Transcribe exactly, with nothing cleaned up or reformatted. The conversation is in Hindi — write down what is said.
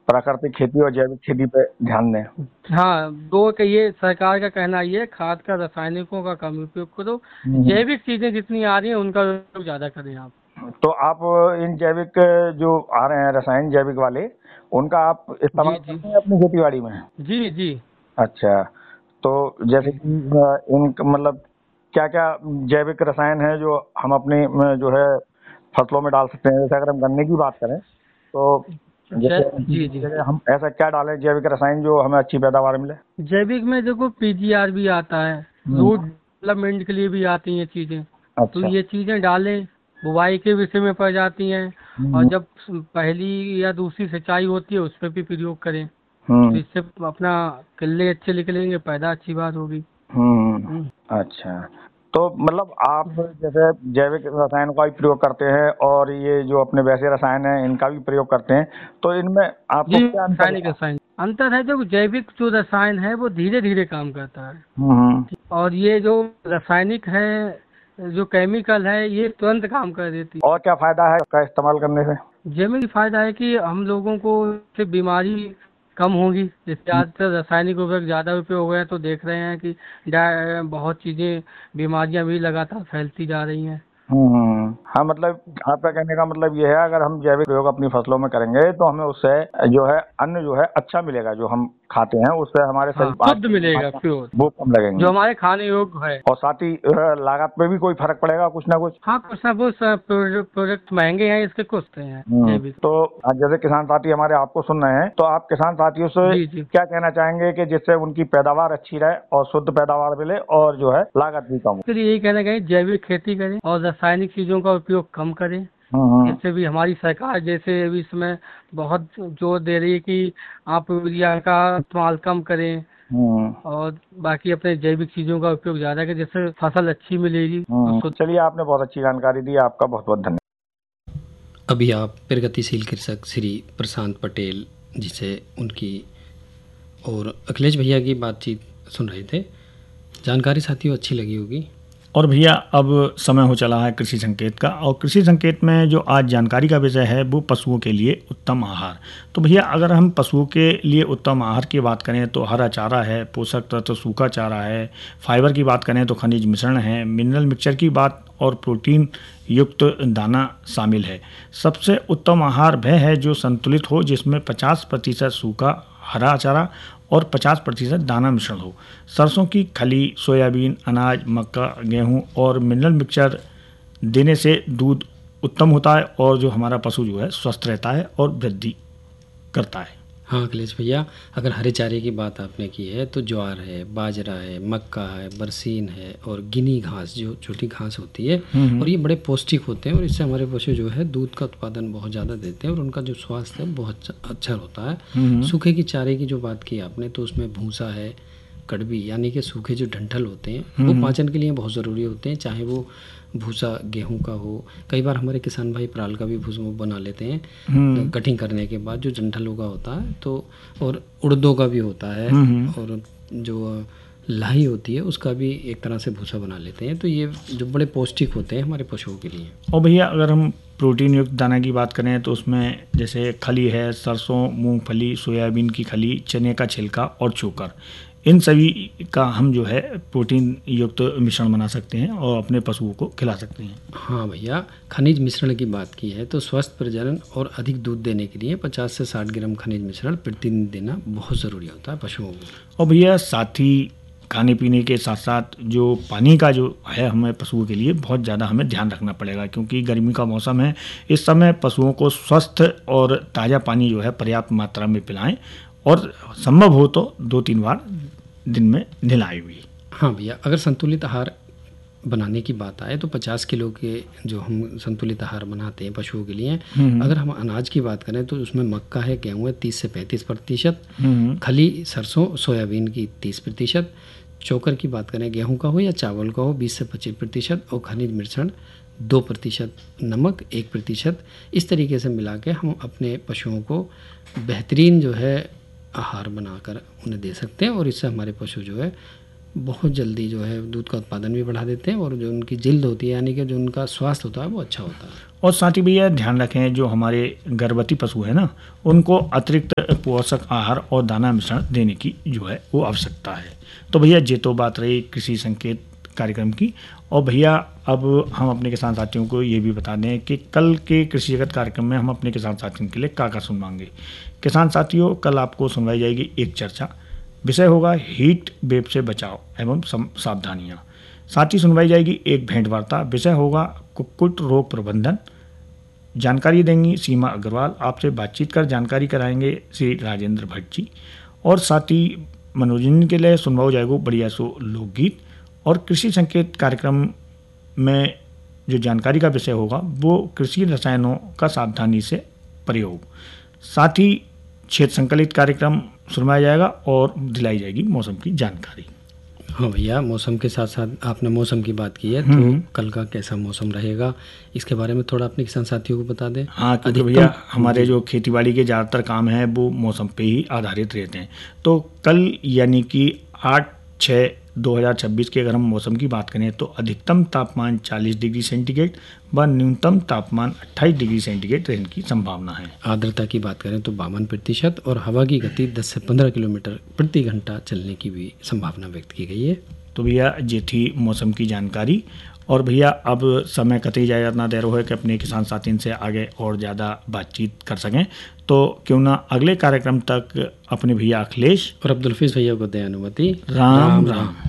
प्राकृतिक खेती और जैविक खेती पे ध्यान दें। हाँ, दो का ये सरकार का कहना ये है, खाद का रासायनिकों का कम उपयोग करो, हम्म। जैविक चीजें जितनी आ रही हैं उनका उपयोग ज्यादा करें आप। तो आप इन जैविक जो आ रहे हैं रसायन जैविक वाले, उनका आप इस्तेमाल जी जी करते हैं अपनी खेती बाड़ी में? जी जी अच्छा, तो जैसे जी। कि अ, इन मतलब क्या क्या जैविक रसायन है जो हम अपने अ, जो है फसलों में डाल सकते हैं? जैसे अगर हम गन्ने की बात करें तो जै जैसे जी जी जैसे हम ऐसा क्या डालें जैविक रसायन जो हमें अच्छी पैदावार मिले? जैविक में देखो पीजीआर भी आता है, हम्म। रूट डेवलपमेंट के लिए भी आती हैं चीजें, तो अच्छा। ये चीजें डालें, बुवाई के विषय में पड़ जाती हैं। और हम्म। जब पहली या दूसरी सिंचाई होती है उस पर भी प्रयोग करें, तो हम्म। इससे अपना किले अच्छे निकलेंगे, पैदा अच्छी बात होगी। हम्म। हम्म। अच्छा, तो मतलब आप जैसे जैविक रसायन का भी प्रयोग करते हैं और ये जो अपने वैसे रसायन हैं इनका भी प्रयोग करते हैं, तो इनमें आपको जी, क्या अंतर रासायनिक लगा? रसायन अंतर है, जो जैविक जो रसायन है वो धीरे धीरे काम करता है, हम्म। और ये जो रासायनिक है, जो केमिकल है, ये तुरंत काम कर देती और क्या फायदा है इसका इस्तेमाल करने से? है। जैविक फायदा है कि हम लोगों को से बीमारी कम होगी, जैसे ज़्यादातर रासायनिक उपयोग ज़्यादा उपयोग हो गए हैं, तो देख रहे हैं कि डा- बहुत चीज़ें, बीमारियां भी लगातार फैलती जा रही हैं। हम्म। हाँ, मतलब आपका कहने का मतलब ये है अगर हम जैविक प्रयोग अपनी फसलों में करेंगे तो हमें उससे जो है अन्न जो है अच्छा मिलेगा, जो हम खाते हैं उससे हमारे हाँ, शरीर शुद्ध में मिलेगा, बीमारियां प्योर, वो कम लगेंगी। जो हमारे खाने योग्य है। और साथ ही अ, लागत पे भी कोई फर्क पड़ेगा कुछ ना कुछ? हाँ, कुछ ना कुछ प्रोडक्ट महंगे हैं, इसके कुछ हैं हम्म। जैविक। तो आज जैसे किसान साथी हमारे आपको सुन रहे हैं, तो आप किसान साथियों से जी जी क्या कहना चाहेंगे कि जिससे उनकी पैदावार अच्छी रहे और शुद्ध पैदावार मिले और जो है लागत भी कम हो? फिर यही कहना चाहिए, जैविक खेती करें और रासायनिक चीज़ों का उपयोग कम करें। हम्म। इससे भी हमारी सरकार जैसे अभी इसमें बहुत जोर दे रही है कि आप यूरिया का इस्तेमाल कम करें, हम्म। और बाकी अपने जैविक चीज़ों का उपयोग ज़्यादा करें, जिससे फसल अच्छी मिलेगी और हम्म। शुद्ध। चलिए, आपने बहुत अच्छी जानकारी दी, आपका बहुत बहुत धन्यवाद। अभी आप प्रगतिशील कृषक श्री प्रशांत पटेल जी से उनकी और अखिलेश भैया की बातचीत सुन रहे थे। जानकारी साथियों अच्छी लगी होगी। और भैया अब समय हो चला है कृषि संकेत का, और कृषि संकेत में जो आज जानकारी का विषय है वो पशुओं के लिए उत्तम आहार। तो भैया अगर हम पशुओं के लिए उत्तम आहार की बात करें तो हरा चारा है, पोषक तत्व सूखा चारा है, फाइबर की बात करें तो खनिज मिश्रण है, मिनरल मिक्सचर की बात और प्रोटीन युक्त दाना शामिल है। सबसे उत्तम आहार वह है जो संतुलित हो, जिसमें पचास प्रतिशत सूखा हरा चारा और पचास प्रतिशत दाना मिश्रण हो। सरसों की खली, सोयाबीन, अनाज, मक्का, गेहूं और मिनरल मिक्सचर देने से दूध उत्तम होता है और जो हमारा पशु जो है स्वस्थ रहता है और वृद्धि करता है। हाँ अखिलेश भैया, अगर हरे चारे की बात आपने की है तो ज्वार है, बाजरा है, मक्का है, बरसीन है और गिनी घास जो छोटी घास होती है, और ये बड़े पौष्टिक होते हैं और इससे हमारे पशु जो है दूध का उत्पादन बहुत ज़्यादा देते हैं और उनका जो स्वास्थ्य है बहुत अच्छा होता है। सूखे की चारे की जो बात की आपने, तो उसमें भूसा है, कड़बी यानी कि सूखे जो डंठल होते हैं वो पाचन के लिए बहुत ज़रूरी होते हैं, चाहे वो भूसा गेहूं का हो। कई बार हमारे किसान भाई पराल का भी भूसा बना लेते हैं कटिंग करने के बाद, जो डंठलों का होता है, तो और उड़दों का भी होता है, और जो लाही होती है उसका भी एक तरह से भूसा बना लेते हैं। तो ये जो बड़े पौष्टिक होते हैं हमारे पशुओं के लिए। और भैया अगर हम प्रोटीन युक्त दाना की बात करें तो उसमें जैसे खली है, सरसों, मूंगफली, सोयाबीन की खली, चने का छिलका और चोकर, इन सभी का हम जो है प्रोटीन युक्त मिश्रण बना सकते हैं और अपने पशुओं को खिला सकते हैं। हाँ भैया, खनिज मिश्रण की बात की है तो स्वस्थ प्रजनन और अधिक दूध देने के लिए पचास से साठ ग्राम खनिज मिश्रण प्रतिदिन देना बहुत ज़रूरी होता है पशुओं को। और भैया साथ ही खाने पीने के साथ साथ जो पानी का जो है हमें पशुओं के लिए बहुत ज़्यादा हमें ध्यान रखना पड़ेगा, क्योंकि गर्मी का मौसम है। इस समय पशुओं को स्वस्थ और ताज़ा पानी जो है पर्याप्त मात्रा में पिलाएं और संभव हो तो दो तीन बार दिन में नहलाएं भी। हाँ भैया, अगर संतुलित आहार बनाने की बात आए तो पचास किलो के जो हम संतुलित आहार बनाते हैं पशुओं के लिए, अगर हम अनाज की बात करें तो उसमें मक्का है, गेहूँ है तीस से पैंतीस प्रतिशत, खली सरसों सोयाबीन की तीस प्रतिशत, चोकर की बात करें गेहूं का हो या चावल का हो बीस से पच्चीस प्रतिशत, और खनिज मिश्रण दो प्रतिशत, नमक एक प्रतिशत। इस तरीके से मिला के हम अपने पशुओं को बेहतरीन जो है आहार बनाकर उन्हें दे सकते हैं और इससे हमारे पशु जो है बहुत जल्दी जो है दूध का उत्पादन भी बढ़ा देते हैं और जो उनकी जिल्द होती है यानी कि जो उनका स्वास्थ्य होता है वो अच्छा होता है। और साथ ही भैया ध्यान रखें जो हमारे गर्भवती पशु है ना, उनको अतिरिक्त पोषक आहार और दाना मिश्रण देने की जो है वो आवश्यकता है। तो भैया ये तो बात रही कृषि संकेत कार्यक्रम की। और भैया अब हम अपने किसान साथियों को ये भी बता दें कि कल के कृषि जगत कार्यक्रम में हम अपने किसान साथियों के लिए क्या क्या सुनवाएंगे। किसान साथियों, कल आपको सुनवाई जाएगी एक चर्चा, विषय होगा हीट वेव से बचाव एवं सावधानियाँ। साथ ही सुनवाई जाएगी एक भेंट वार्ता, विषय होगा कुक्कुट रोग प्रबंधन। जानकारी देंगी सीमा अग्रवाल, आपसे बातचीत कर जानकारी कराएंगे श्री राजेंद्र भट्ट जी। और साथ ही मनोरंजन के लिए सुनवाओ जाएगा बढ़िया सो लोकगीत। और कृषि संकेत कार्यक्रम में जो जानकारी का विषय होगा वो कृषि रसायनों का सावधानी से प्रयोग। साथ ही क्षेत्र संकलित कार्यक्रम सुनवाया जाएगा और दिलाई जाएगी मौसम की जानकारी। हाँ भैया, मौसम के साथ साथ आपने मौसम की बात की है, तो कल का कैसा मौसम रहेगा इसके बारे में थोड़ा अपने किसान साथियों को बता दें। हाँ, क्योंकि भैया हमारे जो खेतीबाड़ी के ज़्यादातर काम हैं वो मौसम पे ही आधारित रहते हैं। तो कल यानी कि आठ छः दो हज़ार छब्बीस के अगर हम मौसम की बात करें तो अधिकतम तापमान चालीस डिग्री सेंटीग्रेड व न्यूनतम तापमान अट्ठाईस डिग्री सेंटीग्रेड रहने की संभावना है। आर्द्रता की बात करें तो बावन प्रतिशत और हवा की गति दस से पंद्रह किलोमीटर प्रति घंटा चलने की भी संभावना व्यक्त की गई है। तो भैया ये थी मौसम की जानकारी। और भैया अब समय कतई जाए इतना देर हो है कि अपने किसान साथियों से आगे और ज़्यादा बातचीत कर सकें, तो क्यों ना अगले कार्यक्रम तक अपने भैया अखिलेश और अब्दुल हफीज भैया को दें अनुमति। राम राम, राम।